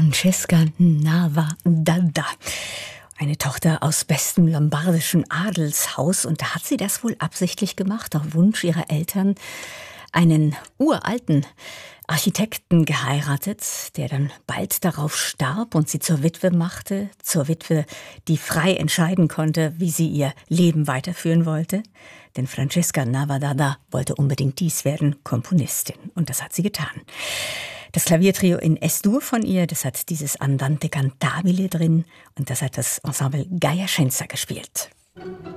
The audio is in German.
Francesca Nava-D'Adda. Eine Tochter aus bestem lombardischen Adelshaus. Und da hat sie das wohl absichtlich gemacht, auf Wunsch ihrer Eltern, einen uralten Architekten geheiratet, der dann bald darauf starb und sie zur Witwe machte. Zur Witwe, die frei entscheiden konnte, wie sie ihr Leben weiterführen wollte. Denn Francesca Nava-D'Adda wollte unbedingt dies werden, Komponistin. Und das hat sie getan. Das Klaviertrio in Es-Dur von ihr, das hat dieses Andante Cantabile drin und das hat das Ensemble Gaia Scienza gespielt.